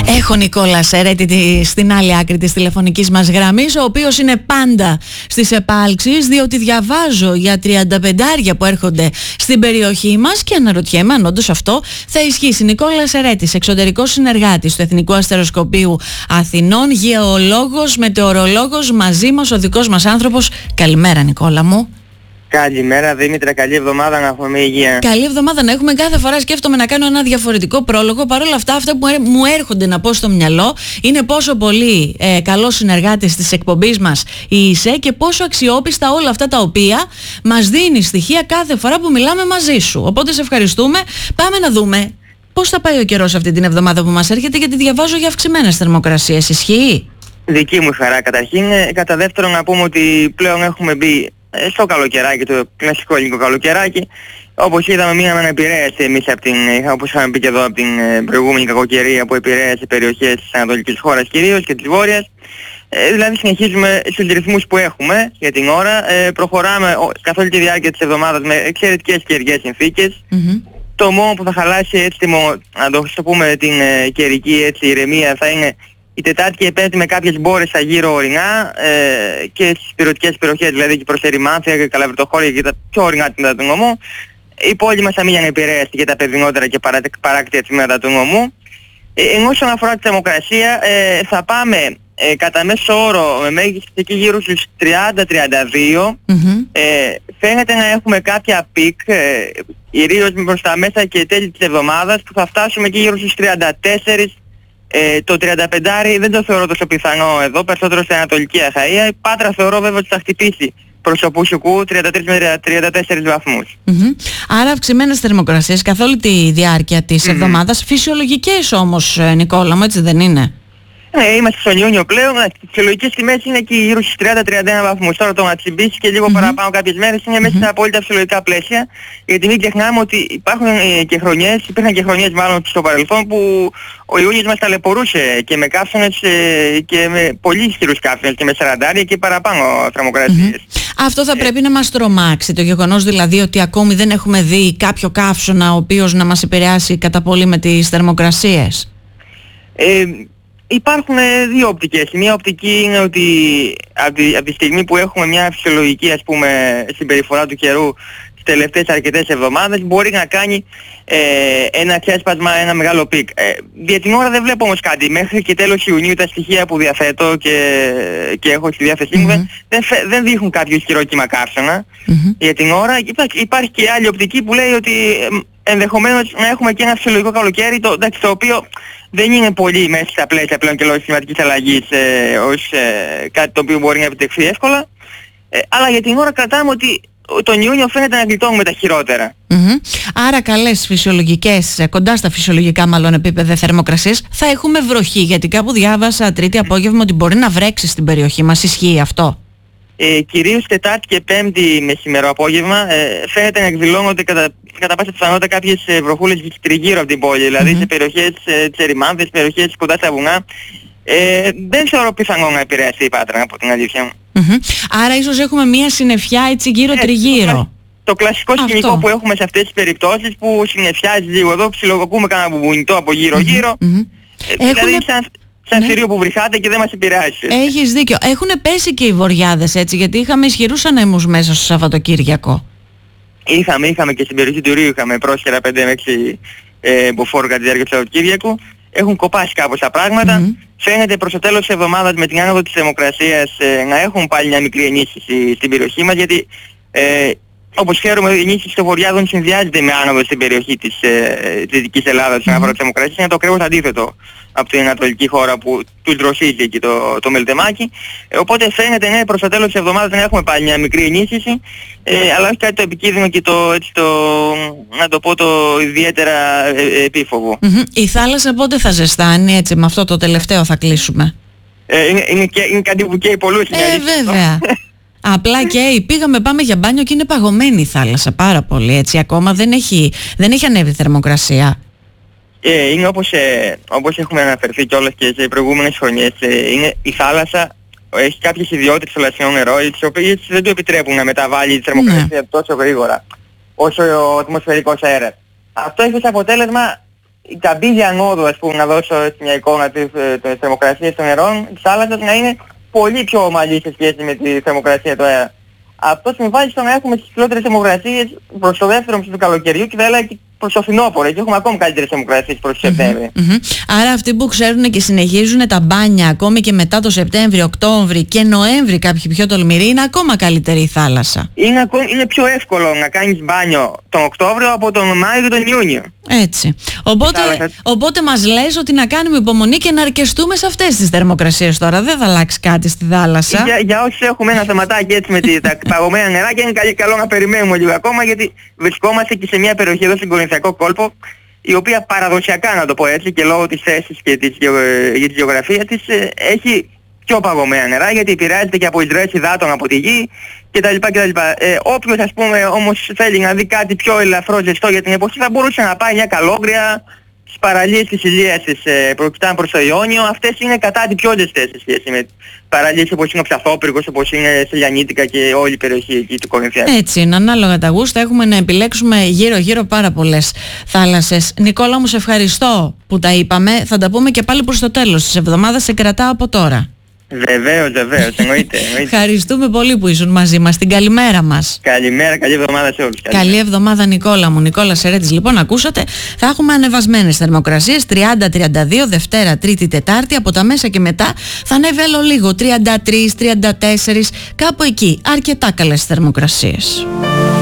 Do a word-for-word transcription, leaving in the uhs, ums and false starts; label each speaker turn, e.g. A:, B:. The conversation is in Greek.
A: Έχω Νικόλα Σερέτη στην άλλη άκρη της τηλεφωνικής μας γραμμής, ο οποίος είναι πάντα στις επάλξεις, διότι διαβάζω για τριανταπεντάρια που έρχονται στην περιοχή μας και αναρωτιέμαι αν όντως αυτό θα ισχύσει. Νικόλα Σερέτης, εξωτερικός συνεργάτης του Εθνικού Αστεροσκοπείου Αθηνών, γεωλόγος, μετεωρολόγος, μαζί μας ο δικός μας άνθρωπος. Καλημέρα Νικόλα μου.
B: Καλημέρα Δήμητρα, καλή εβδομάδα να έχουμε υγεία.
A: Καλή εβδομάδα να έχουμε. Κάθε φορά σκέφτομαι να κάνω ένα διαφορετικό πρόλογο. Παρ' όλα αυτά, αυτά που μου έρχονται να πω στο μυαλό είναι πόσο πολύ ε, καλός συνεργάτης της εκπομπής μας είσαι και πόσο αξιόπιστα όλα αυτά τα οποία μας δίνει στοιχεία κάθε φορά που μιλάμε μαζί σου. Οπότε σε ευχαριστούμε. Πάμε να δούμε πώς θα πάει ο καιρός αυτή την εβδομάδα που μας έρχεται, γιατί διαβάζω για αυξημένες θερμοκρασίες. Ισχύει?
B: Δική μου χαρά καταρχήν. Κατά δεύτερον, να πούμε ότι πλέον έχουμε μπει στο καλοκαιράκι, το κλασικό ελληνικό καλοκαιράκι. Όπως είδαμε, μείναμε να επηρέασε εμείς από την, όπως είχαμε πει και εδώ, από την προηγούμενη κακοκαιρία που επηρέασε περιοχές της ανατολικής χώρας κυρίως και της βόρειας. Ε, δηλαδή συνεχίζουμε στους ρυθμούς που έχουμε για την ώρα. Ε, προχωράμε καθ' όλη τη διάρκεια της εβδομάδας με εξαιρετικές καιρικές συνθήκες. Mm-hmm. Το μόνο που θα χαλάσει έτσι, να το πούμε, την ε, καιρική έτσι, ηρεμία θα είναι η Τετάρτη και η Πέμπτη με κάποιες μπόρες γύρω ορεινά ε, και στις υπηρετικές περιοχές, δηλαδή και προς Ερημάνθια και Καλαβριτοχώρια και τα πιο ορεινά τμήματα του νομού. Η πόλη μας θα μείνει ανεπηρέαστη και τα παιδινότερα και παρά, παράκτια τμήματα του νομού. Ε, ενώ όσον αφορά τη θερμοκρασία ε, θα πάμε ε, κατά μέσο όρο με μέγιστη εκεί γύρω στους τριάντα με τριάντα δύο. Mm-hmm. Ε, φαίνεται να έχουμε κάποια πικ, ε, ιδίως προς τα μέσα και τέλη της εβδομάδας, που θα φτάσουμε εκεί γύρω στους τριάντα τέσσερα. Ε, το τριάντα πέντε δεν το θεωρώ τόσο πιθανό εδώ, περισσότερο στην Ανατολική Αχαΐα. Η Πάτρα θεωρώ βέβαια ότι θα χτυπήσει προς το Πουσουκού τριάντα τρεις με τριάντα τέσσερις βαθμούς.
A: Mm-hmm. Άρα αυξημένες θερμοκρασίες καθ' όλη τη διάρκεια της mm-hmm. εβδομάδας, φυσιολογικές όμως Νικόλα μου, έτσι δεν είναι?
B: Ναι, είμαστε στον Ιούνιο πλέον, οι φυσιολογικές τιμές είναι εκεί γύρω στους τριάντα με τριάντα ένα βαθμούς. Τώρα το να τσιμπήσει και λίγο mm-hmm. παραπάνω κάποιες μέρες είναι μέσα mm-hmm. σε απόλυτα φυσιολογικά πλαίσια, γιατί μην ξεχνάμε ότι υπάρχουν και χρονιές, υπήρχαν και χρονιές μάλλον στο παρελθόν που ο Ιούνιος μας ταλαιπωρούσε και με καύσωνες και με πολύ ισχυρούς καύσωνες και με σαραντάρια και παραπάνω θερμοκρασίες.
A: Mm-hmm. Αυτό θα ε... πρέπει να μας τρομάξει, το γεγονός δηλαδή ότι ακόμη δεν έχουμε δει κάποιο καύσωνα ο οποίος να μας επηρεάσει κατά πολύ με τις θερμοκρασίες.
B: Ε, Υπάρχουν δύο οπτικές. Μία οπτική είναι ότι από τη, από τη στιγμή που έχουμε μια φυσιολογική ας πούμε συμπεριφορά του καιρού τις τελευταίες αρκετές εβδομάδες, μπορεί να κάνει ε, ένα ξέσπασμα, ένα μεγάλο πικ. Ε, για την ώρα δεν βλέπω όμως κάτι. Μέχρι και τέλος Ιουνίου τα στοιχεία που διαθέτω και, και έχω στη διάθεσή μου mm-hmm. δεν, δεν δείχνουν κάποιο ισχυρό κύμα καύσωνα. Mm-hmm. Για την ώρα υπάρχει, υπάρχει και άλλη οπτική που λέει ότι ενδεχομένως να έχουμε και ένα φυσιολογικό καλοκαίρι, το, εντάξει, το οποίο δεν είναι πολύ μέσα στα πλαίσια πλέον και λόγω της κλιματικής αλλαγής ε, ως ε, κάτι το οποίο μπορεί να επιτευχθεί εύκολα. Ε, αλλά για την ώρα κρατάμε ότι τον Ιούνιο φαίνεται να γλιτώνουμε τα χειρότερα.
A: Mm-hmm. Άρα καλές φυσιολογικές, κοντά στα φυσιολογικά μάλλον επίπεδα θερμοκρασίας, θα έχουμε βροχή, γιατί κάπου διάβασα Τρίτη απόγευμα ότι μπορεί να βρέξει στην περιοχή μας. Ισχύει αυτό?
B: Ε, κυρίως Τετάρτη και Πέμπτη μεσημερό απόγευμα ε, φαίνεται να εκδηλώνονται κατά, κατά πάσα πιθανότητα κάποιες ε, βροχούλες τριγύρω από την πόλη, δηλαδή mm-hmm. σε περιοχές ε, της Ερημάνθης, περιοχές κοντά στα βουνά. Ε, δεν θεωρώ πιθανό να επηρεαστεί η Πάτρα, από την αλήθεια μου.
A: Mm-hmm. Άρα ίσως έχουμε μία συννεφιά έτσι γύρω τριγύρω.
B: Το, το κλασικό σκηνικό που έχουμε σε αυτές τις περιπτώσεις που συννεφιάζει λίγο εδώ, ψιλοκοκούμε κανένα μπουμπουνιτό από γύρω-γύρω. Mm-hmm. Ε, δηλαδή έχουμε... σαν, σαν ναι. θηρίο που βρυχάται και δεν μας επηρεάζει.
A: Έχεις δίκιο. Έχουν πέσει και οι βοριάδες έτσι, γιατί είχαμε ισχυρούς ανέμους μέσα στο Σαββατοκύριακο.
B: Είχαμε, είχαμε και στην περιοχή του Ρίου είχαμε πρόσχερα πέντε με έξι ε, μποφόρ κατά τη διάρκεια του Σαββατοκύριακου. Έχουν κοπάσει κάπως τα πράγματα. Mm-hmm. Φαίνεται προς το τέλος της εβδομάδας με την άνοδο της θερμοκρασίας ε, να έχουν πάλι μια μικρή ενίσχυση στην περιοχή μας, γιατί ε, όπως ξέρουμε η ενίσχυση των βορειάδων συνδυάζεται με άνοδο στην περιοχή της, ε, της Δυτικής Ελλάδας στην αφορά της θερμοκρασίας. Είναι το ακριβώς αντίθετο από την ανατολική χώρα που τους δροσίζει εκεί το, το μελτεμάκι. Ε, οπότε φαίνεται ναι, προς το τέλος της εβδομάδας να έχουμε πάλι μια μικρή ενίσχυση, ε, αλλά όχι κάτι το επικίνδυνο και το, έτσι, το, να το πω, το ιδιαίτερα ε, επίφοβο.
A: Mm-hmm. Η θάλασσα πότε θα ζεστάνει, έτσι, με αυτό το τελευταίο θα κλείσουμε?
B: Ε, είναι, είναι, και, είναι κάτι που καίει πολλούς.
A: Ε, βέβαια. Απλά και πήγαμε, πάμε για μπάνιο και είναι παγωμένη η θάλασσα πάρα πολύ, έτσι, ακόμα δεν έχει, δεν έχει ανέβει θερμοκρασία.
B: Ε, είναι όπως, ε, όπως έχουμε αναφερθεί κιόλας και σε προηγούμενες χρονιές, ε, είναι η θάλασσα έχει κάποιες ιδιότητες θαλασσινό νερό, τις οποίες δεν του επιτρέπουν να μεταβάλει τη θερμοκρασία ναι. τόσο γρήγορα όσο ο ατμοσφαιρικός αέρας. Αυτό έχει ως αποτέλεσμα η καμπύλη ανόδου, ας πούμε, να δώσω μια εικόνα της, της θερμοκρασίας των νερών της θάλασσας να είναι πολύ πιο ομαλή σε σχέση με τη θερμοκρασία του αέρα. Αυτό συμβάλλει στο να έχουμε τις ψηλότερες θερμοκρασίες προς το δεύτερο μισό του καλοκαιριού και θα έλεγα και προς το φθινόπωρο, και έχουμε ακόμη καλύτερες θερμοκρασίες προς το Σεπτέμβριο.
A: Mm-hmm, mm-hmm. Άρα αυτοί που ξέρουν και συνεχίζουν τα μπάνια ακόμη και μετά το Σεπτέμβριο, Οκτώβρη και Νοέμβρη, κάποιοι πιο τολμηροί, είναι ακόμα καλύτερη η θάλασσα.
B: Είναι, ακόμη, είναι πιο εύκολο να κάνεις μπάνιο τον Οκτώβριο από τον Μάιο και τον Ιούνιο.
A: Έτσι. Οπότε, οπότε μας λες ότι να κάνουμε υπομονή και να αρκεστούμε σε αυτές τις θερμοκρασίες τώρα. Δεν θα αλλάξει κάτι στη θάλασσα.
B: Για, για όσους έχουμε ένα θεματάκι έτσι με τη, τα παγωμένα νεράκια, είναι καλή, καλό να περιμένουμε λίγο ακόμα, γιατί βρισκόμαστε και σε μια περιοχή εδώ στην Κορινθιακό κόλπο, η οποία παραδοσιακά, να το πω έτσι, και λόγω της θέσης και της, για τη γεωγραφία της, έχει πιο παγωμένα νερά, γιατί επηρεάζεται και από εισρωές υδάτων από τη γη κτλ. κτλ. Ε, όποιος, ας πούμε, όμως θέλει να δει κάτι πιο ελαφρό ζεστό για την εποχή, θα μπορούσε να πάει μια Καλόγρια, στις παραλίες της Ηλίας της, ε, προκειτάνε προς το Ιόνιο. Αυτές είναι κατά τη πιο ζεστές σε σχέση με παραλίες όπως είναι ο Ψαθόπυργος, όπως είναι Σελιανίτικα και όλη η περιοχή εκεί του Κορινθιακού.
A: Έτσι είναι, ανάλογα τα γούστα έχουμε να επιλέξουμε γύρω-γύρω πάρα πολλές θάλασσες. Νικόλα μου, σε ευχαριστώ που τα είπαμε. Θα τα πούμε και πάλι προς το τέλος της εβδομάδας. Σε κρατάω από τώρα.
B: Βεβαίως, βεβαίως, εννοείται, εννοείται.
A: Ευχαριστούμε πολύ που ήσουν μαζί μας. Την καλημέρα μας.
B: Καλημέρα, καλή εβδομάδα σε όλους.
A: Καλή, καλή εβδομάδα, Νικόλα μου. Νικόλα Σερέτης, λοιπόν, ακούσατε. Θα έχουμε ανεβασμένες θερμοκρασίες, τριάντα τριάντα δύο, Δευτέρα, Τρίτη, Τετάρτη. Από τα μέσα και μετά θα ανέβει άλλο λίγο, τριάντα τρία, τριάντα τέσσερα, κάπου εκεί. Αρκετά καλές θερμοκρασίες.